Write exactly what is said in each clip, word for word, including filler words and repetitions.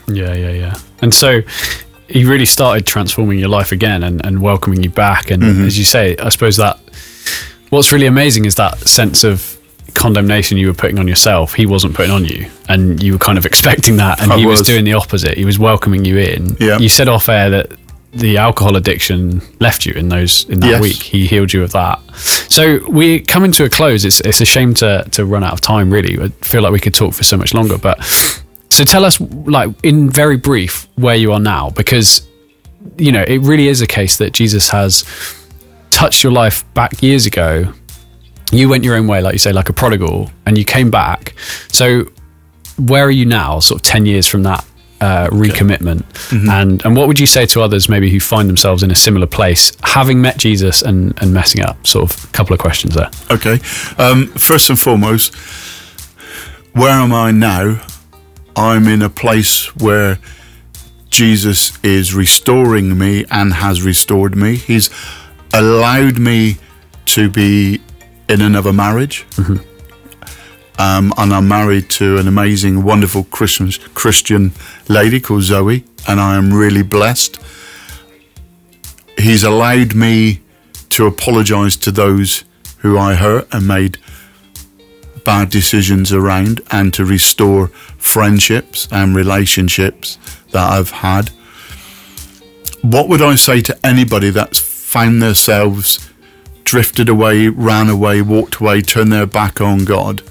Yeah, yeah, yeah. And so he really started transforming your life again and, and welcoming you back. And mm-hmm. as you say, I suppose that what's really amazing is that sense of condemnation you were putting on yourself, he wasn't putting on you, and you were kind of expecting that, and I he was. was doing the opposite. He was welcoming you in. Yeah. You said off air that the alcohol addiction left you in those in that yes. week. He healed you of that. So we're coming to a close. It's it's a shame to to run out of time, really. I feel like we could talk for so much longer, but so tell us, like, in very brief, where you are now, because you know it really is a case that Jesus has touched your life back years ago. You went your own way, like you say, like a prodigal, and you came back. So where are you now, sort of ten years from that uh, recommitment? Okay. Mm-hmm. And and what would you say to others maybe who find themselves in a similar place, having met Jesus and, and messing up? Sort of a couple of questions there. Okay. Um, first and foremost, where am I now? I'm in a place where Jesus is restoring me and has restored me. He's allowed me to be in another marriage, mm-hmm. um, and I'm married to an amazing, wonderful Christian Christian lady called Zoe, and I am really blessed. He's allowed me to apologise to those who I hurt and made bad decisions around, and to restore friendships and relationships that I've had. What would I say to anybody that's found themselves drifted away, ran away, walked away, turned their back on God?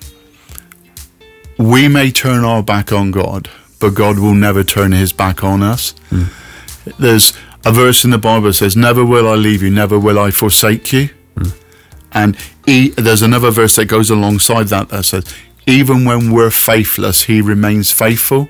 We may turn our back on God, but God will never turn his back on us. Mm. There's a verse in the Bible that says, never will I leave you, never will I forsake you. Mm. And he, there's another verse that goes alongside that that says, even when we're faithless, he remains faithful.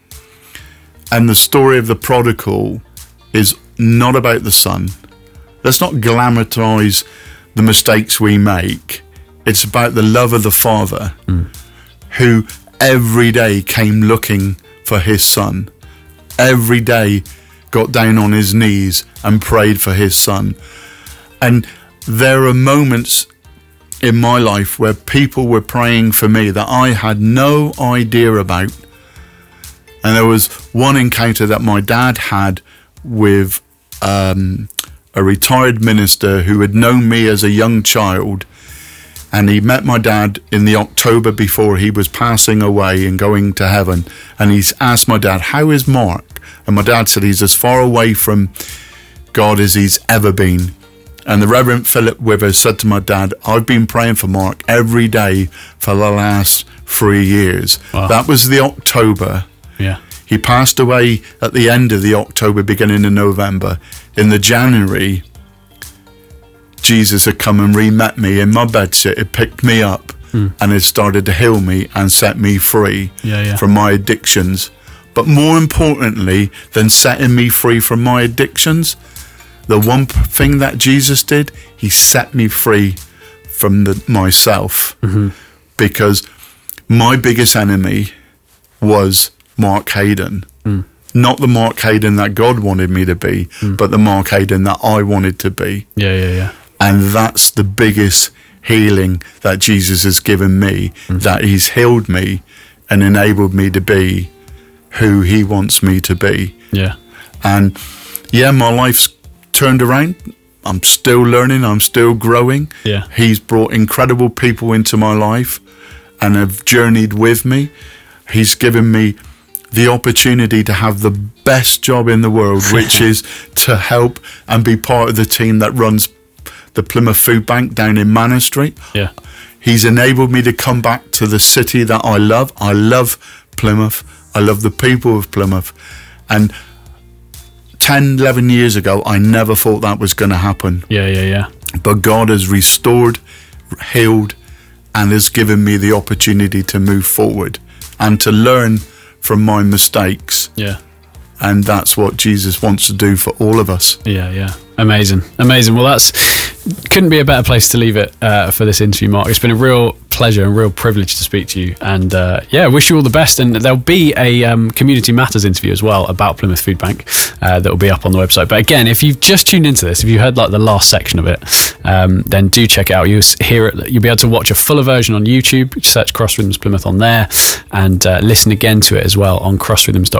And the story of the prodigal is not about the son. Let's not glamorize the mistakes we make. It's about the love of the Father, mm. who every day came looking for his son. Every day got down on his knees and prayed for his son. And there are moments in my life where people were praying for me that I had no idea about. And there was one encounter that my dad had with um, a retired minister who had known me as a young child, and he met my dad in the October before he was passing away and going to heaven, and he's asked my dad, how is Mark? And my dad said he's as far away from God as he's ever been. And the Reverend Philip Withers said to my dad, I've been praying for Mark every day for the last three years. Wow. That was the October. Yeah. He passed away at the end of the October, beginning of November. In the January, Jesus had come and re-met me in my bedsit. It picked me up mm. and it started to heal me and set me free yeah, yeah. from my addictions. But more importantly than setting me free from my addictions, the one thing that Jesus did, he set me free from the, myself. Mm-hmm. Because my biggest enemy was Mark Hayden. Mm. Not the Mark Hayden that God wanted me to be, mm. but the Mark Hayden that I wanted to be. Yeah, yeah, yeah. And that's the biggest healing that Jesus has given me, mm. that he's healed me and enabled me to be who he wants me to be. Yeah. And yeah, my life's turned around. I'm still learning. I'm still growing. Yeah. He's brought incredible people into my life and have journeyed with me. He's given me the opportunity to have the best job in the world, which is to help and be part of the team that runs the Plymouth Food Bank down in Manor Street. Yeah. He's enabled me to come back to the city that I love. I love Plymouth. I love the people of Plymouth. And ten, eleven years ago, I never thought that was going to happen. Yeah, yeah, yeah. But God has restored, healed, and has given me the opportunity to move forward and to learn from my mistakes. Yeah. And that's what Jesus wants to do for all of us. Yeah, yeah. Amazing. Amazing. Well, that's couldn't be a better place to leave it uh, for this interview, Mark. It's been a real pleasure and real privilege to speak to you. And uh, yeah, wish you all the best. And there'll be a um, Community Matters interview as well about Plymouth Food Bank uh, that will be up on the website. But again, if you've just tuned into this, if you heard like the last section of it, um, then do check it out. You'll hear it. You'll be able to watch a fuller version on YouTube. Search Cross Rhythms Plymouth on there, and uh, listen again to it as well on cross rhythms dot